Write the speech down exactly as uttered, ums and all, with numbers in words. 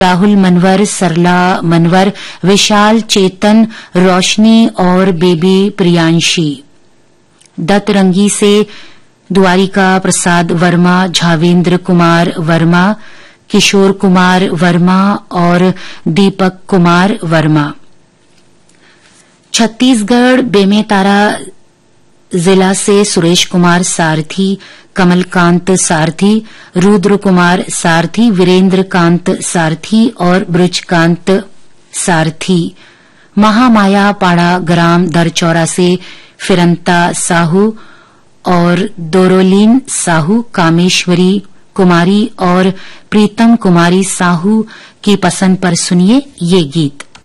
राहुल मनवर, सरला मनवर, विशाल, चेतन, रोशनी और बेबी प्रियांशी। दत्तरंगी से द्वारिका प्रसाद वर्मा, झावेंद्र कुमार वर्मा, किशोर कुमार वर्मा और दीपक कुमार वर्मा। छत्तीसगढ़ बेमेतारा जिला से सुरेश कुमार सारथी, कमलकांत सारथी, रुद्र कुमार सारथी, वीरेंद्र कांत सारथी और ब्रजकांत सारथी। महामाया पाड़ा ग्राम दरचौरा से फिरंता साहू और दोरोलीन साहू, कामेश्वरी कुमारी और प्रीतम कुमारी साहू की पसंद पर सुनिए ये गीत।